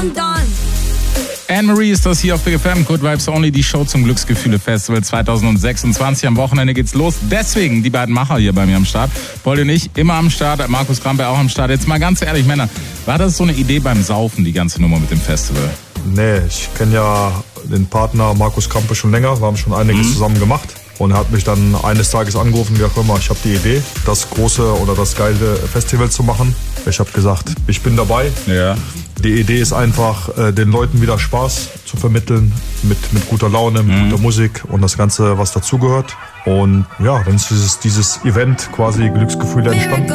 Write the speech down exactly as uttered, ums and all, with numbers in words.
London. Anne-Marie ist das hier auf Big F M. Good Vibes Only, die Show zum Glücksgefühle-Festival zwanzig sechsundzwanzig. Am Wochenende geht's los. Deswegen die beiden Macher hier bei mir am Start. Polly und ich immer am Start. Markus Krampe auch am Start. Jetzt mal ganz ehrlich, Männer, war das so eine Idee beim Saufen, die ganze Nummer mit dem Festival? Nee, ich kenne ja den Partner Markus Krampe schon länger. Wir haben schon einiges mhm. zusammen gemacht. Und er hat mich dann eines Tages angerufen, wie auch immer, ich habe die Idee, das große oder das geile Festival zu machen. Ich habe gesagt, ich bin dabei. Ja. Die Idee ist einfach, den Leuten wieder Spaß zu vermitteln, mit, mit guter Laune, mit mhm. guter Musik und das Ganze, was dazugehört. Und ja, dann ist dieses, dieses Event quasi Glücksgefühle entstanden.